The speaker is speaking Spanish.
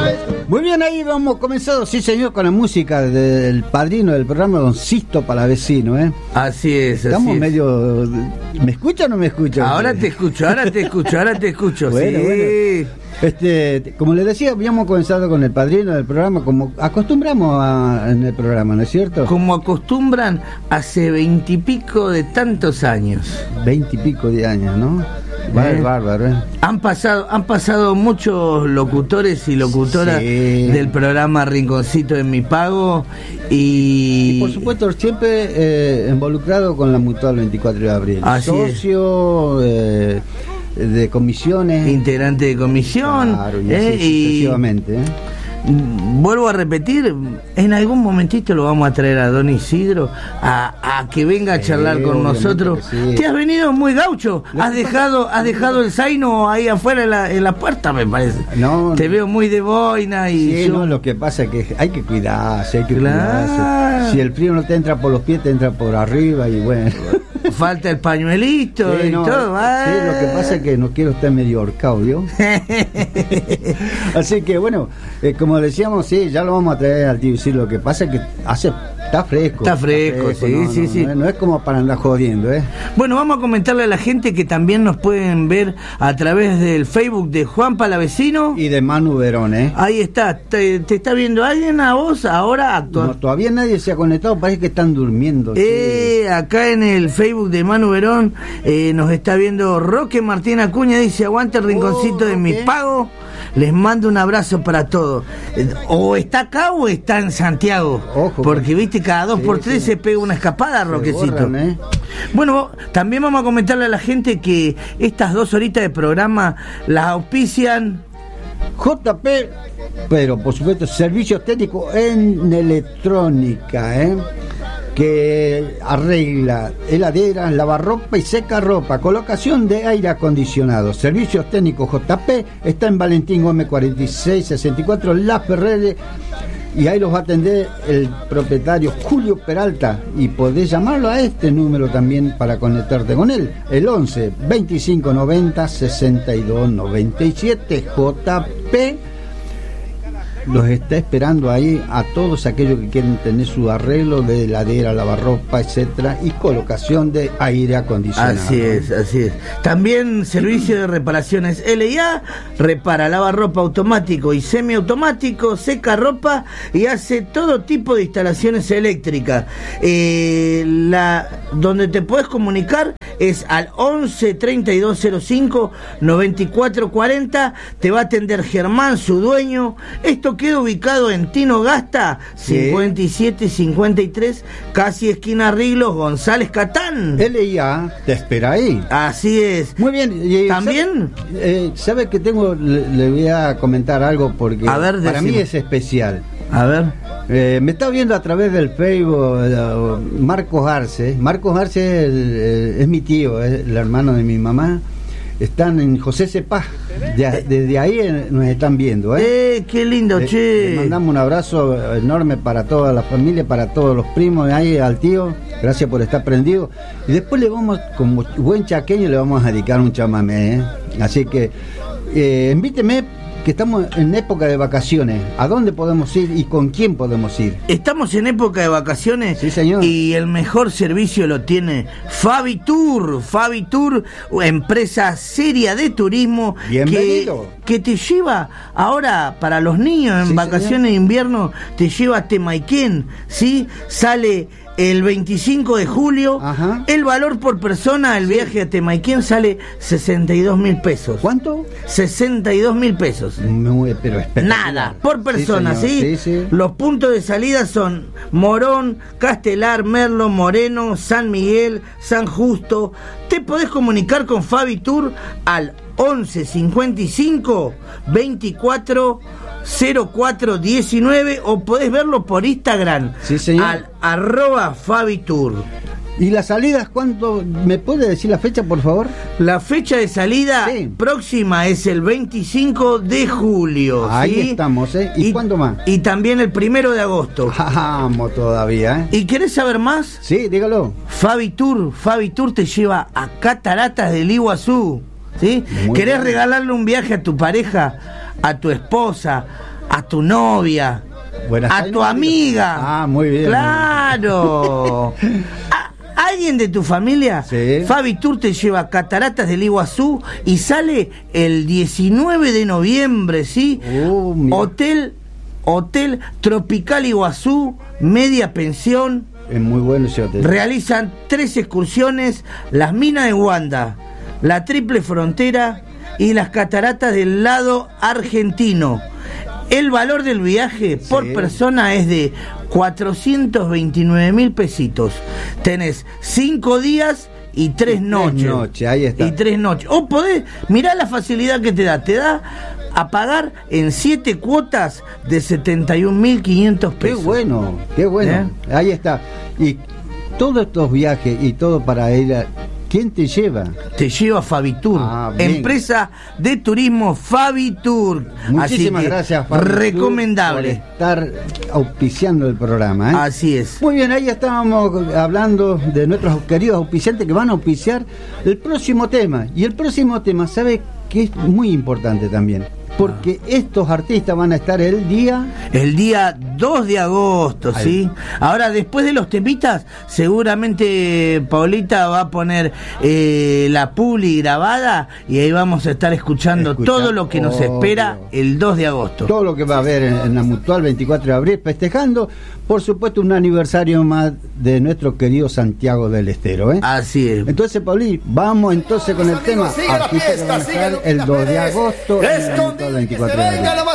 Muy bien, ahí vamos comenzado, sí señor, con la música del padrino del programa, don Sisto Palavecino, ¿eh? Así es, Estamos así medio... ¿Me escucha o no me escucha? Ahora te escucho, ahora te escucho, bueno, sí. Bueno. Como les decía, habíamos comenzado con el padrino del programa, como acostumbramos en el programa, ¿no es cierto? Como acostumbran hace 20 y pico de tantos años. 20 y pico de años, ¿no? Bárbaro, ¿eh? Han pasado muchos locutores y locutoras del programa Rinconcito de Mi Pago y por supuesto siempre involucrado con la Mutual 24 de abril. Así socio de comisiones, integrante de comisión, claro, y así sucesivamente, Vuelvo a repetir, en algún momentito lo vamos a traer a don Isidro a que venga a charlar con nosotros. Sí. Te has venido muy gaucho, has dejado el zaino ahí afuera en la puerta, me parece. No, te veo muy de boina y sí, no, lo que pasa es que hay que cuidarse, cuidarse. Si el frío no te entra por los pies, te entra por arriba y bueno. Falta el pañuelito y todo. Sí, lo que pasa es que no quiero estar medio ahorcado, ¿vio? Así que bueno, como decíamos, sí, ya lo vamos a traer al tío Isidro. Lo que pasa es que está fresco. Está fresco, sí. No es como para andar jodiendo, ¿eh? Bueno, vamos a comentarle a la gente que también nos pueden ver a través del Facebook de Juan Palavecino y de Manu Verón, ¿eh? Ahí está. ¿Te está viendo alguien a vos ahora actual? No, todavía nadie se ha conectado, parece que están durmiendo. Acá en el Facebook de Manu Verón nos está viendo Roque Martín Acuña, dice: aguanta el rinconcito de Mi Pago. Les mando un abrazo para todos. O está acá o está en Santiago. Ojo, porque viste, cada 2 por 3 se pega una escapada, Roquecito. Borran, Bueno, también vamos a comentarle a la gente que estas 2 horitas de programa las auspician JP, pero por supuesto servicios técnicos en electrónica, que arregla heladeras, lavarropa y secarropa, colocación de aire acondicionado. Servicios técnicos JP está en Valentín Gómez 4664 La Ferrere, y ahí los va a atender el propietario Julio Peralta, y podés llamarlo a este número también para conectarte con él, el 11 25 90 62 97. JP los está esperando ahí a todos aquellos que quieren tener su arreglo de heladera, lavarropa, etcétera, y colocación de aire acondicionado. Así es. También servicio de reparaciones LIA, repara lavarropa automático y semiautomático, seca ropa y hace todo tipo de instalaciones eléctricas. Donde te puedes comunicar es al 11 3205 94 40. Te va a atender Germán, su dueño. Esto queda ubicado en Tino Gasta 5753, casi esquina Riglos, González Catán. LIA te espera ahí. Así es. Muy bien. También ¿sabe que le voy a comentar algo? Porque para mí es especial. A ver. Me está viendo a través del Facebook Marcos Arce. Marcos Arce es mi tío, es el hermano de mi mamá. Están en José Cepaz. Desde ahí nos están viendo, qué lindo, che. Le mandamos un abrazo enorme para toda la familia, para todos los primos de ahí, al tío. Gracias por estar prendido. Y después le vamos, como buen chaqueño, le vamos a dedicar un chamamé, Así que invíteme, que estamos en época de vacaciones. ¿A dónde podemos ir y con quién podemos ir? Estamos en época de vacaciones. Sí, señor. Y el mejor servicio lo tiene Favitur. Favitur, empresa seria de turismo. Bienvenido. Que te lleva ahora para los niños en vacaciones de invierno, te lleva a Temaiken, ¿sí? Sale el 25 de julio. Ajá. El valor por persona del viaje a Temaiken sale 62.000 pesos. ¿Cuánto? 62.000 pesos. Pero nada, por persona, sí, ¿sí? Los puntos de salida son Morón, Castelar, Merlo, Moreno, San Miguel, San Justo. Te podés comunicar con Favitur al 11 55 24 0419 o podés verlo por Instagram, sí, señor, al @Favitur. ¿Y las salidas cuánto? ¿Me puede decir la fecha, por favor? La fecha de salida próxima es el 25 de julio. Ahí ¿sí? estamos, ¿Y cuándo más? Y también el 1 de agosto. Vamos todavía, ¿Y querés saber más? Sí, dígalo. Favitur te lleva a Cataratas del Iguazú, ¿sí? ¿Querés regalarle un viaje a tu pareja, a tu esposa, a tu novia, a tu amiga. Ah, muy bien. Claro. ¿Alguien de tu familia? Sí. Fabi Tour te lleva a Cataratas del Iguazú y sale el 19 de noviembre, ¿sí? Hotel Tropical Iguazú, media pensión. Es muy bueno ese hotel. Realizan 3 excursiones: las minas de Wanda, la Triple Frontera y las cataratas del lado argentino. El valor del viaje por persona es de 429.000 pesitos. Tenés 5 días y 3 noches. Ahí está. Y 3 noches. O podés, mirá la facilidad que te da a pagar en 7 cuotas de 71.500 pesos. Qué bueno. Ahí está. Y todos estos viajes y todo para ir a... ¿Quién te lleva? Te lleva Fabitur, empresa de turismo Fabitur. Muchísimas gracias, Fabitur, recomendable por estar auspiciando el programa, ¿eh? Así es. Muy bien, ahí estábamos hablando de nuestros queridos auspiciantes que van a auspiciar el próximo tema. Y el próximo tema, ¿sabe qué es muy importante también? Porque estos artistas van a estar el día 2 de agosto, ¿sí? Ahora, después de los temitas, seguramente Paulita va a poner la publi grabada y ahí vamos a estar escuchando todo lo que nos espera el 2 de agosto. Todo lo que va a haber en la Mutual 24 de abril, festejando, por supuesto, un aniversario más de nuestro querido Santiago del Estero, ¿eh? Así es. Entonces, Paulí, vamos entonces con el tema. Artistas que van a estar el 2 de agosto en la Mutual 24 de abril.